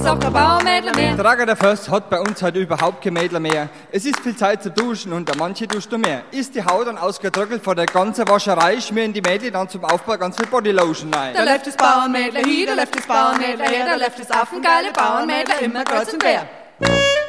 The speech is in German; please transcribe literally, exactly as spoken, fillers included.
doch kein Bauernmädler mehr. Trager der Först hat bei uns halt überhaupt kein Mädler mehr. Es ist viel Zeit zum Duschen und der manche duscht nur mehr. Ist die Haut dann ausgetrocknet vor der ganzen Wascherei, schmieren die Mädchen dann zum Aufbau ganz viel Bodylotion rein. Da läuft das Bauernmädler hier, da läuft das Bauernmädler her, da läuft das affengeile Bauernmädler immer kreuz und quer.